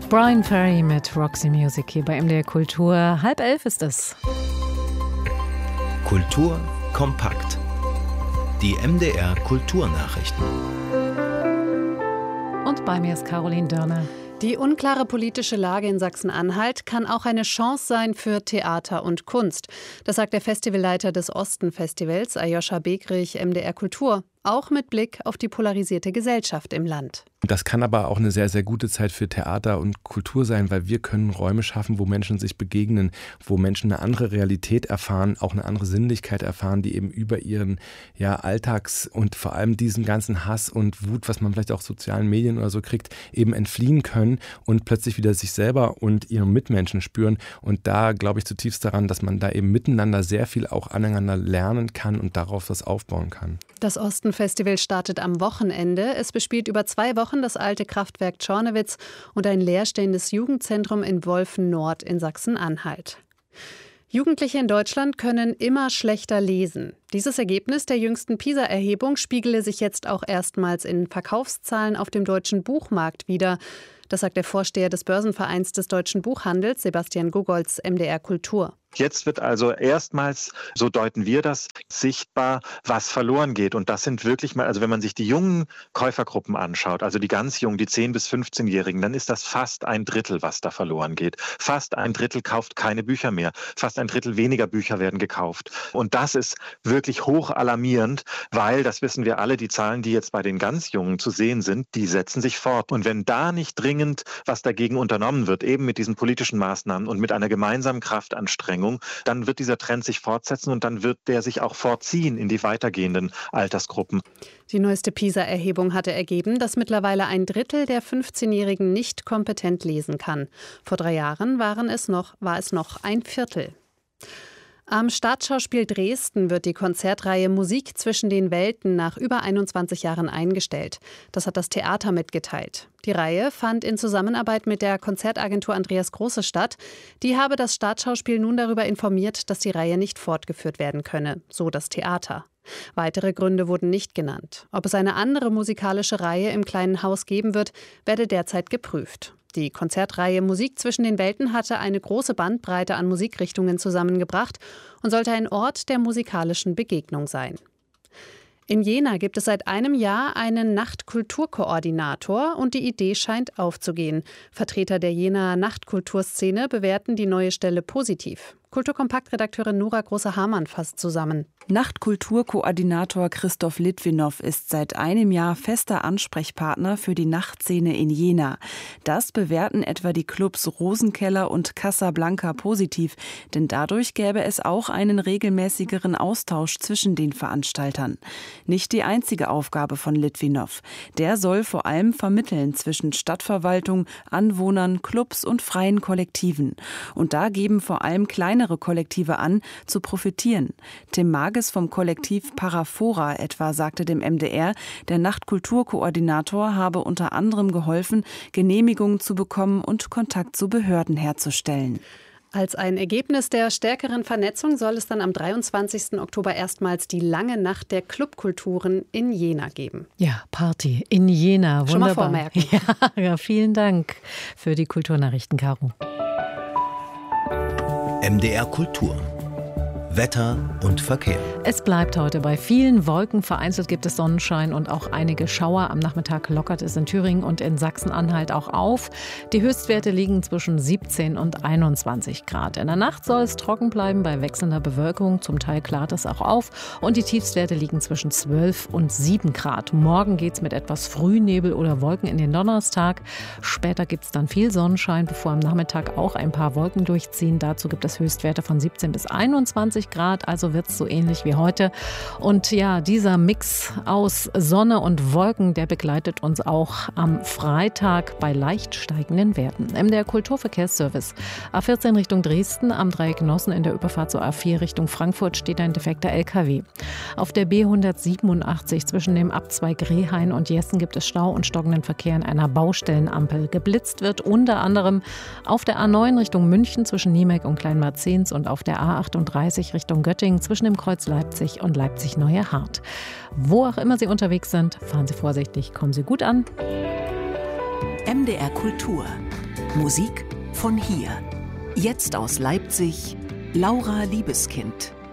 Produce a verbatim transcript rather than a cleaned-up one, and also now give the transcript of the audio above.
Bryan Ferry mit Roxy Music hier bei M D R Kultur. Halb elf ist es. Kultur kompakt. Die M D R Kulturnachrichten. Und bei mir ist Caroline Dörner. Die unklare politische Lage in Sachsen-Anhalt kann auch eine Chance sein für Theater und Kunst. Das sagt der Festivalleiter des Osten-Festivals, Aljoscha Begrich, M D R Kultur. Auch mit Blick auf die polarisierte Gesellschaft im Land. Das kann aber auch eine sehr, sehr gute Zeit für Theater und Kultur sein, weil wir können Räume schaffen, wo Menschen sich begegnen, wo Menschen eine andere Realität erfahren, auch eine andere Sinnlichkeit erfahren, die eben über ihren ja, Alltags- und vor allem diesen ganzen Hass und Wut, was man vielleicht auch sozialen Medien oder so kriegt, eben entfliehen können und plötzlich wieder sich selber und ihre Mitmenschen spüren. Und da glaube ich zutiefst daran, dass man da eben miteinander sehr viel auch aneinander lernen kann und darauf was aufbauen kann. Das Osten-Festival startet am Wochenende. Es bespielt über zwei Wochen das alte Kraftwerk Czornowitz und ein leerstehendes Jugendzentrum in Wolfen-Nord in Sachsen-Anhalt. Jugendliche in Deutschland können immer schlechter lesen. Dieses Ergebnis der jüngsten PISA-Erhebung spiegele sich jetzt auch erstmals in Verkaufszahlen auf dem deutschen Buchmarkt wider. Das sagt der Vorsteher des Börsenvereins des deutschen Buchhandels, Sebastian Gogolz, M D R Kultur. Jetzt wird also erstmals, so deuten wir das, sichtbar, was verloren geht. Und das sind wirklich mal, also wenn man sich die jungen Käufergruppen anschaut, also die ganz jungen, die zehn- bis fünfzehnjährigen, dann ist das fast ein Drittel, was da verloren geht. Fast ein Drittel kauft keine Bücher mehr. Fast ein Drittel weniger Bücher werden gekauft. Und das ist wirklich hoch alarmierend, weil, das wissen wir alle, die Zahlen, die jetzt bei den ganz Jungen zu sehen sind, die setzen sich fort. Und wenn da nicht dringend was dagegen unternommen wird, eben mit diesen politischen Maßnahmen und mit einer gemeinsamen Kraftanstrengung, dann wird dieser Trend sich fortsetzen und dann wird der sich auch fortziehen in die weitergehenden Altersgruppen. Die neueste PISA-Erhebung hatte ergeben, dass mittlerweile ein Drittel der fünfzehnjährigen nicht kompetent lesen kann. Vor drei Jahren waren es noch, war es noch ein Viertel. Am Staatsschauspiel Dresden wird die Konzertreihe Musik zwischen den Welten nach über einundzwanzig Jahren eingestellt. Das hat das Theater mitgeteilt. Die Reihe fand in Zusammenarbeit mit der Konzertagentur Andreas Große statt. Die habe das Staatsschauspiel nun darüber informiert, dass die Reihe nicht fortgeführt werden könne, so das Theater. Weitere Gründe wurden nicht genannt. Ob es eine andere musikalische Reihe im kleinen Haus geben wird, werde derzeit geprüft. Die Konzertreihe Musik zwischen den Welten hatte eine große Bandbreite an Musikrichtungen zusammengebracht und sollte ein Ort der musikalischen Begegnung sein. In Jena gibt es seit einem Jahr einen Nachtkulturkoordinator und die Idee scheint aufzugehen. Vertreter der Jenaer Nachtkulturszene bewerten die neue Stelle positiv. Kulturkompakt-Redakteurin Nora Große-Hamann fasst zusammen. Nachtkulturkoordinator Christoph Litwinow ist seit einem Jahr fester Ansprechpartner für die Nachtszene in Jena. Das bewerten etwa die Clubs Rosenkeller und Casablanca positiv, denn dadurch gäbe es auch einen regelmäßigeren Austausch zwischen den Veranstaltern. Nicht die einzige Aufgabe von Litwinow. Der soll vor allem vermitteln zwischen Stadtverwaltung, Anwohnern, Clubs und freien Kollektiven. Und da geben vor allem kleinere Kollektive an, zu profitieren. Tim Mages vom Kollektiv Paraphora etwa sagte dem M D R, der Nachtkulturkoordinator habe unter anderem geholfen, Genehmigungen zu bekommen und Kontakt zu Behörden herzustellen. Als ein Ergebnis der stärkeren Vernetzung soll es dann am dreiundzwanzigsten Oktober erstmals die lange Nacht der Clubkulturen in Jena geben. Ja, Party in Jena. Wunderbar. Schon mal vormerken. Ja, ja, vielen Dank für die Kulturnachrichten, Caro. M D R Kultur. Wetter und Verkehr. Es bleibt heute bei vielen Wolken. Vereinzelt gibt es Sonnenschein und auch einige Schauer. Am Nachmittag lockert es in Thüringen und in Sachsen-Anhalt auch auf. Die Höchstwerte liegen zwischen siebzehn und einundzwanzig Grad. In der Nacht soll es trocken bleiben bei wechselnder Bewölkung. Zum Teil klart es auch auf. Und die Tiefstwerte liegen zwischen zwölf und sieben Grad. Morgen geht es mit etwas Frühnebel oder Wolken in den Donnerstag. Später gibt es dann viel Sonnenschein, bevor am Nachmittag auch ein paar Wolken durchziehen. Dazu gibt es Höchstwerte von siebzehn bis einundzwanzig Grad, also wird es so ähnlich wie heute. Und ja, dieser Mix aus Sonne und Wolken, der begleitet uns auch am Freitag bei leicht steigenden Werten. M D R Kulturverkehrsservice. A vierzehn Richtung Dresden, am Dreieck Nossen in der Überfahrt zur A vier Richtung Frankfurt steht ein defekter L K W. Auf der B hundertsiebenundachtzig zwischen dem Abzweig Rehhain und Jessen gibt es Stau und stockenden Verkehr in einer Baustellenampel. Geblitzt wird unter anderem auf der A neun Richtung München zwischen Niemek und Kleinmarzens und auf der A achtunddreißig Richtung Göttingen zwischen dem Kreuz Leipzig und Leipzig-Neue Hart. Wo auch immer Sie unterwegs sind, fahren Sie vorsichtig, kommen Sie gut an. M D R Kultur. Musik von hier. Jetzt aus Leipzig, Laura Liebeskind.